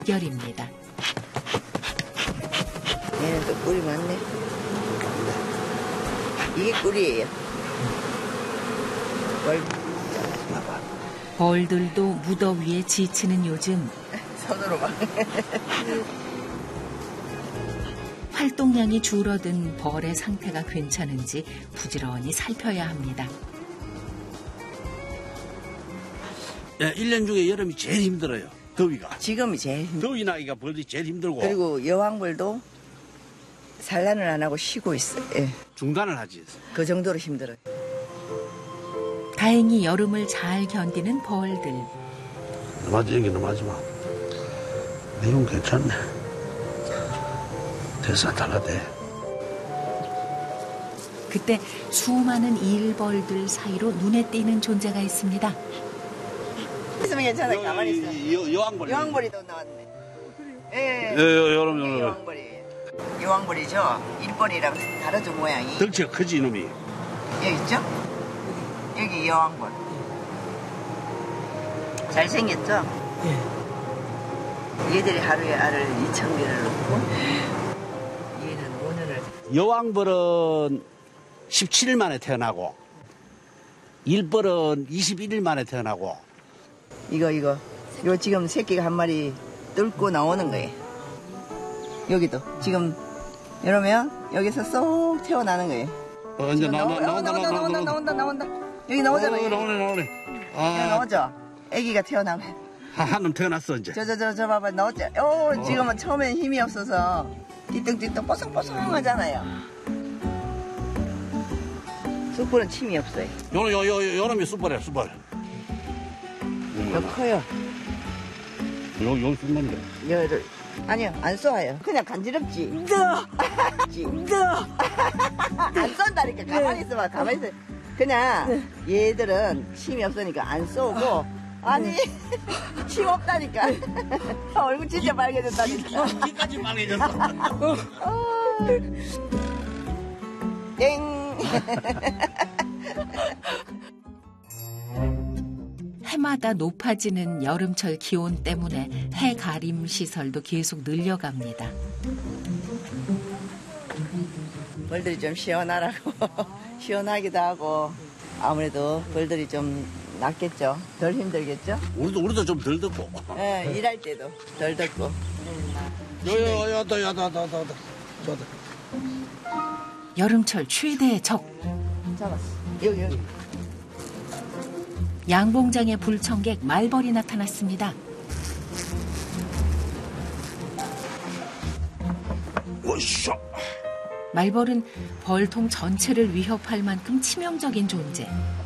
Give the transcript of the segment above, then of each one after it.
결입니다. 얘는 또 꿀이 많네. 이게 꿀이에요. 벌들도 무더위에 지치는 요즘 손으로 막. 활동량이 줄어든 벌의 상태가 괜찮은지 부지런히 살펴야 합니다. 네, 1년 중에 여름이 제일 힘들어요. 더위가. 지금이 제일 힘들어. 더위 나기가 벌이 제일 힘들고. 그리고 여왕벌도 산란을 안 하고 쉬고 있어요. 예. 중단을 하지. 그 정도로 힘들어요. 다행히 여름을 잘 견디는 벌들. 넘어지, 여기 넘어지 마. 이건 괜찮네. 됐어, 달라대. 그때 수많은 일벌들 사이로 눈에 띄는 존재가 있습니다. 있으면 괜찮아요. 가만히 있어. 여왕벌. 여왕벌이 또 나왔네. 예. 여름. 여왕벌이. 여왕벌이죠. 일벌이랑 다르죠, 모양이. 덩치가 크지, 이놈이. 여기 있죠? 여기 여왕벌. 잘생겼죠? 예. 얘들이 하루에 알을 2,000개를 넣고, 얘는 5년을. 여왕벌은 17일 만에 태어나고, 일벌은 21일 만에 태어나고. 이거. 요 지금 새끼가 한 마리 뚫고 나오는 거예요. 여기도. 지금, 이러면 여기서 쏙 태어나는 거예요. 이제 나온다. 여기 나오잖아요. 나오네. 여기 나오죠? 애기가 태어나면. 한 놈 태어났어, 이제. 저 봐봐, 나왔죠? 지금은 처음엔 힘이 없어서 띠뚱띠뚱 뽀송뽀송하잖아요. 숯불은 침이 없어요. 요놈이 숯벌이야, 숯벌. 더 커요. 요 숯벌인데. 열을. 아니요, 안 쏘아요. 그냥 간지럽지. 안 쏜다니까. 가만히 있어봐, 가만히 있어. 그냥 얘들은 침이 없으니까 안 쏘고. 아니, 침 없다니까. 얼굴 진짜 빨개졌다니까. 귀까지 빨개졌어. 땡. 해마다 높아지는 여름철 기온 때문에 해가림 시설도 계속 늘려갑니다. 벌들이 좀 시원하라고 시원하기도 하고 아무래도 벌들이 좀 낫겠죠. 덜 힘들겠죠. 우리도 좀 덜 듣고. 예, 일할 때도 덜 덥고. 야다. 여름철 최대의 적. 잡았어. 여기. 양봉장의 불청객 말벌이 나타났습니다. 오쇼. 말벌은 벌통 전체를 위협할 만큼 치명적인 존재.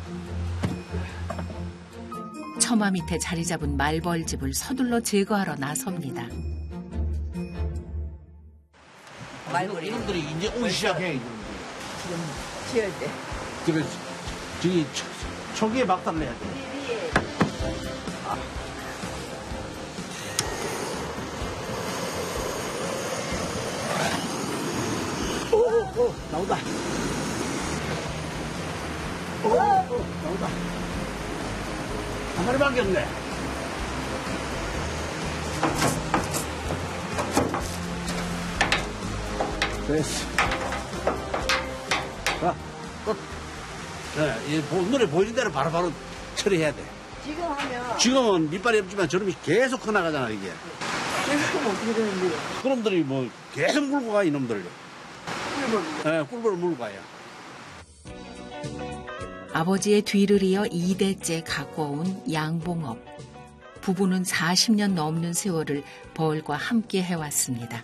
처마 밑에 자리 잡은 말벌집을 서둘러 제거하러 나섭니다. 말벌이 이놈들이 이제 오기 시작해. 지금 치열 때. 저기 초기에 막달을 내야 돼. 오, 나온다. 나온다. 한 마리밖에 없네. 됐어. 자, 끝. 네, 눈에 보이는 대로 바로바로 처리해야 돼. 지금 하면. 지금은 밑발이 없지만 저놈이 계속 커나가잖아, 이게. 계속 하면 어떻게 되는데요? 그놈들이 뭐 계속 물고 가, 이놈들. 꿀벌을 물고 가요. 아버지의 뒤를 이어 2대째 가꿔온 양봉업. 부부는 40년 넘는 세월을 벌과 함께 해왔습니다.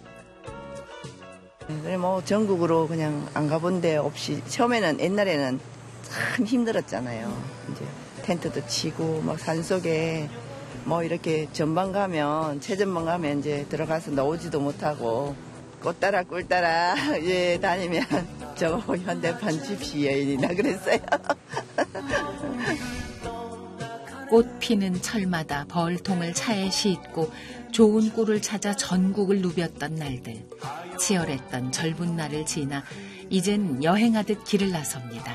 뭐 전국으로 그냥 안 가본 데 없이 처음에는 옛날에는 참 힘들었잖아요. 이제 텐트도 치고 막 산속에 뭐 이렇게 전방 가면 최전방 가면 이제 들어가서 나오지도 못하고 꽃 따라 꿀 따라 이제 다니면 저 현대판 집시 여인이나 그랬어요. 꽃 피는 철마다 벌통을 차에 싣고 좋은 꿀을 찾아 전국을 누볐던 날들. 치열했던 젊은 날을 지나 이젠 여행하듯 길을 나섭니다.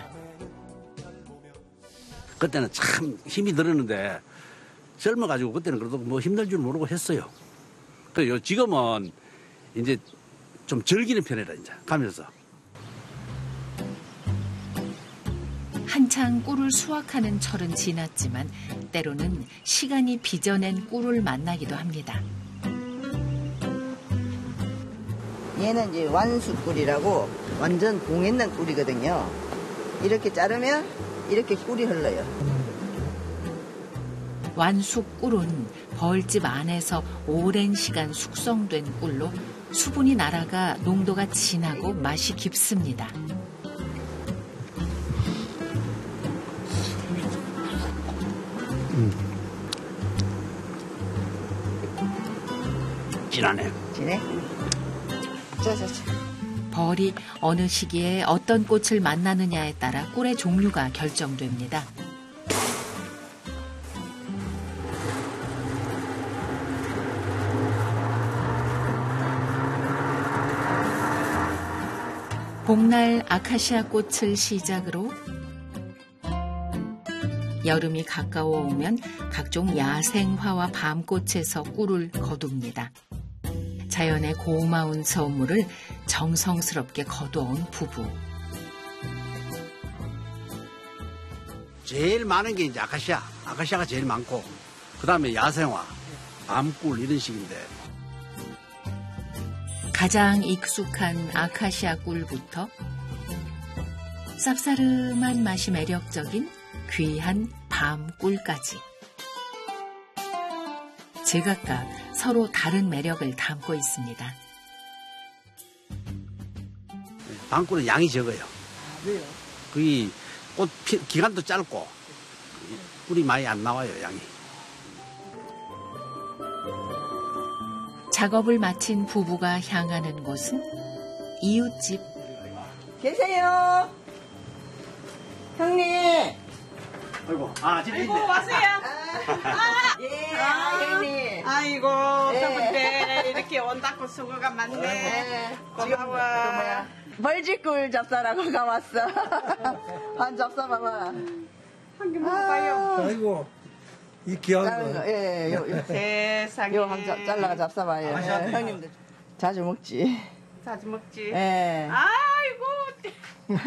그때는 참 힘이 들었는데 젊어가지고 그때는 그래도 뭐 힘들 줄 모르고 했어요. 요 지금은 이제 좀 즐기는 편이라 이제 가면서. 한창 꿀을 수확하는 철은 지났지만 때로는 시간이 빚어낸 꿀을 만나기도 합니다. 얘는 이제 완수꿀이라고 완전 봉했는 꿀이거든요. 이렇게 자르면 이렇게 꿀이 흘러요. 완숙 꿀은 벌집 안에서 오랜 시간 숙성된 꿀로 수분이 날아가 농도가 진하고 맛이 깊습니다. 진하네. 지네? 자. 벌이 어느 시기에 어떤 꽃을 만나느냐에 따라 꿀의 종류가 결정됩니다. 봄날 아카시아 꽃을 시작으로 여름이 가까워 오면 각종 야생화와 밤꽃에서 꿀을 거둡니다. 자연의 고마운 선물을 정성스럽게 거두어온 부부. 제일 많은 게 이제 아카시아. 아카시아가 제일 많고, 그 다음에 야생화, 밤꿀 이런 식인데. 가장 익숙한 아카시아 꿀부터 쌉싸름한 맛이 매력적인 귀한 밤꿀까지. 제각각 서로 다른 매력을 담고 있습니다. 밤꿀은 양이 적어요. 왜요? 거의 꽃 기간도 짧고, 꿀이 많이 안 나와요, 양이. 작업을 마친 부부가 향하는 곳은 이웃집. 계세요? 형님! 아이고, 집에 있네. 왔어요. 형님! 아이고, 네. 저번에 이렇게 온다고 수고가 많네. 고마워. 벌집꿀 잡사라고 가왔어. 한 잡사 봐봐. 한 개 먹어봐요. 아이고, 이 귀한 작은 거. 거, 예, 요 세상에. 한 잘라가 잡사봐요. 예, 형님들 자주 먹지. 자주 먹지. 예. 아이고.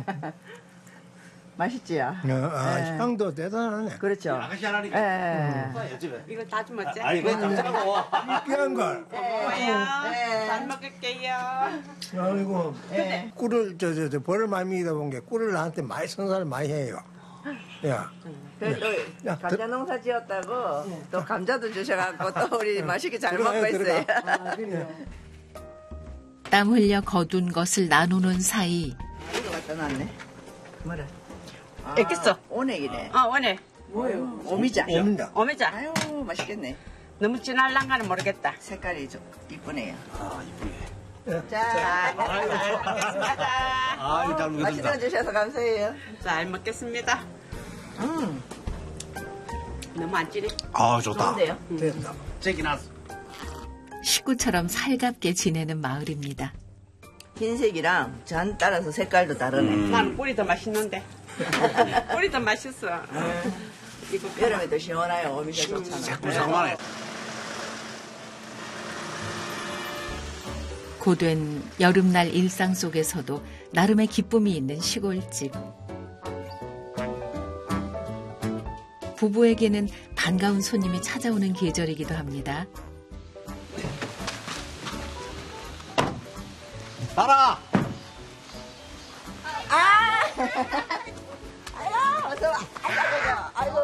맛있지요? 예. 향도 대단하네. 그렇죠. 아카시아라니까. 예. 집에. 이거 다 주먹지? 아이고, 깜짝하고. 이 귀한 걸. 고마워요. 네. 잘 먹을게요. 아이고, 예. 꿀을, 벌을 많이 믿어 본 게 꿀을 나한테 많이 선사를 많이 해요. 야, 그래도 야, 감자 농사 지었다고 또 감자도 주셔갖고 또 우리 맛있게 잘 들어가요, 먹고 있어요. 땀 흘려 거둔 것을 나누는 사이 이거 갖다 놨네. 뭐라? 애겠어. 오넥이네. 원해. 뭐요? 오미자. 옵니다. 오메자. 아유 맛있겠네. 너무 진할랑가는 모르겠다. 색깔이 좀 이쁘네요. 아, 이쁘네. 자, 아이고, 잘 먹겠습니다. 맛있게 주셔서 감사해요. 잘 먹겠습니다. 너무 안 찌네. 아, 좋다. 좋은데요? 됐다. 제기 났어. 식구처럼 살갑게 지내는 마을입니다. 흰색이랑 잔 따라서 색깔도 다르네. 나는 꿀이 더 맛있는데. 꿀이 더 맛있어. 이거 여름에도 시원해요. 오미자 좋잖아. 새콤새콤하네. 고된 여름날 일상 속에서도 나름의 기쁨이 있는 시골집. 부부에게는 반가운 손님이 찾아오는 계절이기도 합니다. 따라! 아유, 어서 와. 아이고.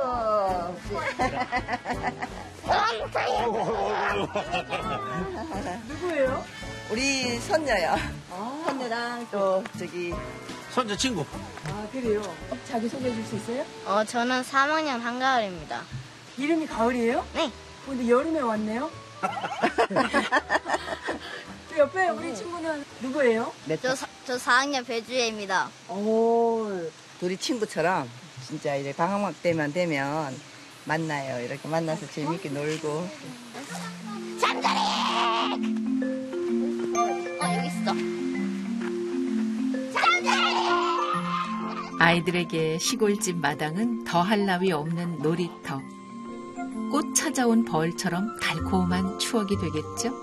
누구예요? 우리 손녀요. 손녀랑 또 저기 손자 친구. 아, 그래요? 자기 소개해 줄 수 있어요? 저는 3학년 한가을입니다. 이름이 가을이에요? 네. 근데 여름에 왔네요? 그 옆에 우리 친구는 누구예요? 저 4학년 배주혜입니다. 오, 둘이 친구처럼 진짜 이제 방학막 때만 되면 만나요. 이렇게 만나서 재밌게 놀고. 여기 있어. 아이들에게 시골집 마당은 더할 나위 없는 놀이터. 꽃 찾아 찾아온 벌처럼 달콤한 추억이 되겠죠?